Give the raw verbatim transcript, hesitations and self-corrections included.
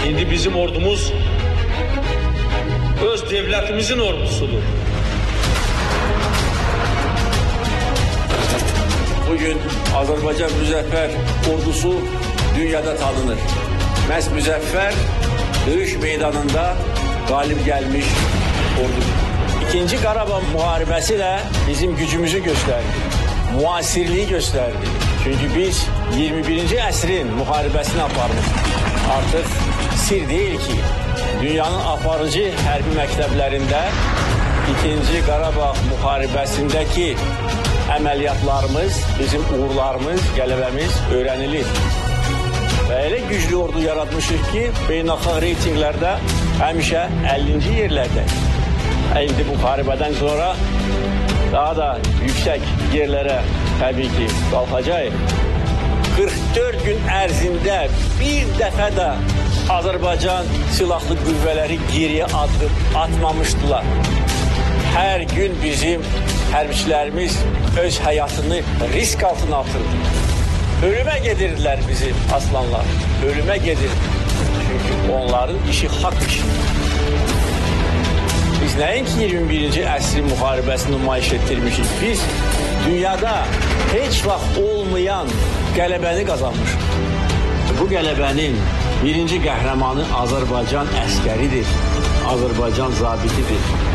İndi bizim ordumuz öz devletimizin ordusudur. Bugün Azerbaycan Müzəffər ordusu dünyada tanınır. Məhz Müzəffər döyüş meydanında galip gelmiş ordudur. İkinci Qarabağ müharibəsi də bizim gücümüzü göstərdi, müasirliği göstərdi. Çünkü biz iyirmi birinci əsrin müharibəsini aparmışıq. Artıq sir değil ki, dünyanın aparıcı hərbi məktəblərində ikinci Qarabağ müharibəsindəki əməliyyatlarımız, bizim uğurlarımız, qələbəmiz öyrənilir. Və elə güclü ordu yaratmışıq ki, beynəlxalq reytinqlərdə həmişə əllinci yerlərdə. İndi bu müharibədən sonra daha da yüksək yerlərə təbii ki qalxacaq. qırx dörd gün ərzində bir dəfə də Azərbaycan silahlı qüvvələri geriyə addım atmamışdılar. Hər gün bizim hərbiçilərimiz öz həyatını risk altına atırdı. Ölümə gedirdilər bizim aslanlar. Ölümə gedirdi. Çünki onların işi haqq işidir. Biz nəinki iyirmi birinci əsrin müharibəsini nümayiş etdirmişik. Biz dünyada heç vaxt olmayan qələbəni qazanmışıq. Bu qələbənin birinci qəhrəmanı Azərbaycan əskəridir, Azərbaycan zabitidir.